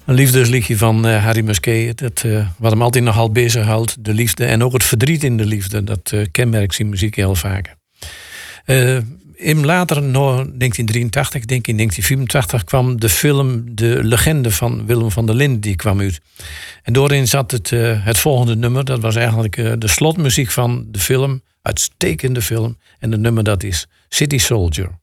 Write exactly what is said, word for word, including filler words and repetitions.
Een liefdesliedje van uh, Harry Musquet. Dat, uh, wat hem altijd nogal bezighoudt. De liefde en ook het verdriet in de liefde. Dat uh, kenmerkt zijn muziek heel vaak. Uh, in later, no, negentien drieëntachtig, denk ik in negentien vierentachtig... kwam de film De Legende van Willem van der Linde die kwam uit. En doorin zat het, uh, het volgende nummer. Dat was eigenlijk uh, de slotmuziek van de film. Uitstekende film. En het nummer dat is City Soldier.